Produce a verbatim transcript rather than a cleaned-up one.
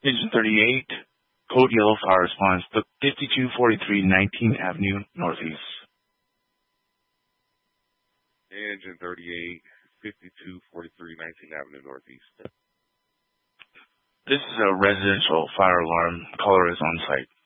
Engine thirty-eight, code yellow fire response, the fifty-two forty-three nineteenth Avenue Northeast. Engine thirty-eight, fifty-two forty-three nineteenth Avenue Northeast. This is a residential fire alarm. Caller is on site.